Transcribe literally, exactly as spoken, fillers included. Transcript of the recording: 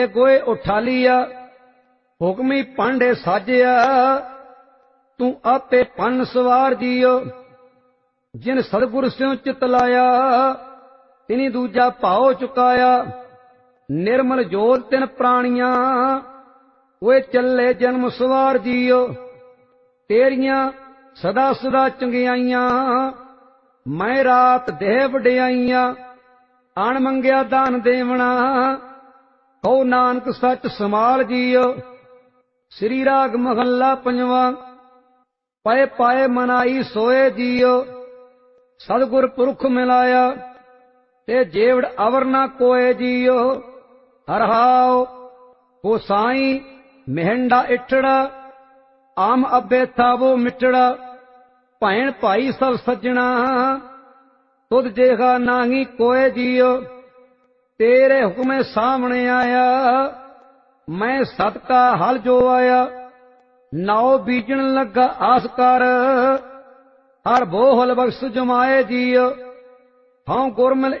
गोए उठालिया हुक्मी पांडे साजिया तू आपे पन सवार जियो जिन सतगुर स्यों चित लाया तिनी दूजा भाव चुकाया निर्मल जोत तिन प्राणियां वे चले जन्म सवार जियो तेरियां सदा सदा चंगियाइयां मैं रात देह वडियाइयां अण मंगिया दान देवना कहो नानक सच समाल जियो। श्री राग महला पंजवा पाए पाए मनाई सोए जियो सतगुर पुरख मिलाया ते जेवड़ अवर ना कोए जियो। हर हाओ वो साई मेहंडा इठड़ा आम अबे था वो मिटड़ा भैन भाई सब सज्जणा तुद जेहा नाही कोए जियो। तेरे हुक्मे सामने आया मैं सत का हल जो आया नाओ बीजन लगा आस कर हर बोहल बख्श जमाए जियो। हाँ गुरमिल